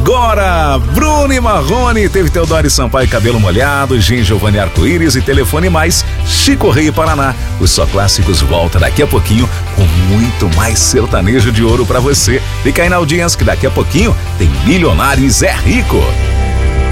agora, Bruno e Marrone, teve Teodoro Sampaio, Cabelo Molhado, Gen Giovanni Arco-Íris e Telefone Mais, Chico Rei Paraná. Os Só Clássicos volta daqui a pouquinho com muito mais sertanejo de ouro pra você. Fica aí na audiência que daqui a pouquinho tem Milionário e Zé Rico.